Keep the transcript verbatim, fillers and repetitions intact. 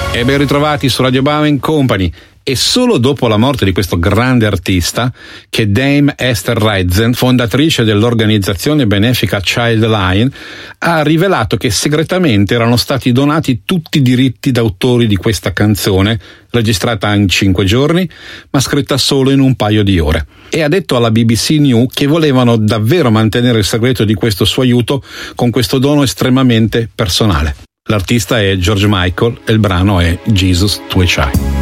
E ben ritrovati su Radio Bowling Company. È solo dopo la morte di questo grande artista che Dame Esther Reitzen, fondatrice dell'organizzazione benefica Childline, ha rivelato che segretamente erano stati donati tutti i diritti d'autore di questa canzone, registrata in cinque giorni, ma scritta solo in un paio di ore. E ha detto alla B B C News che volevano davvero mantenere il segreto di questo suo aiuto con questo dono estremamente personale. L'artista è George Michael e il brano è Jesus to a Child.